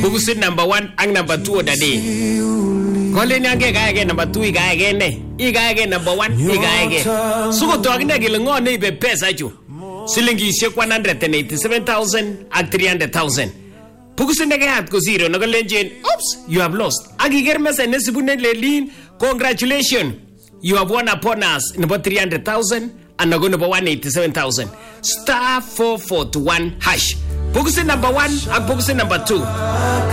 Bukusit number 1 ak number 2 odade. Kole nyange kaege number 2 kaege ne. Kaege number 1 kaege. Suko to akine kele ngo ne ibe pesa chu. Silingishek 187,000 ak 300,000. Bukusit nekayat ko zero nakalenjen, oops, you have lost. Akiger message nesibune lelin, congratulations. You have won upon us number 300,000 and nago number 187,000. *441#. Bukusit number 1 ak bukusit number 2.